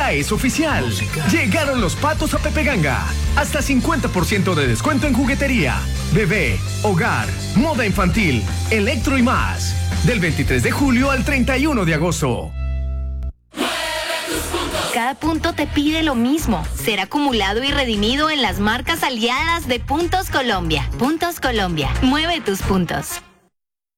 ya es oficial. Llegaron los patos a Pepe Ganga. Hasta 50% de descuento en juguetería, bebé, hogar, moda infantil, electro y más. Del 23 de julio al 31 de agosto. Cada punto te pide lo mismo, ser acumulado y redimido en las marcas aliadas de Puntos Colombia. Puntos Colombia, mueve tus puntos.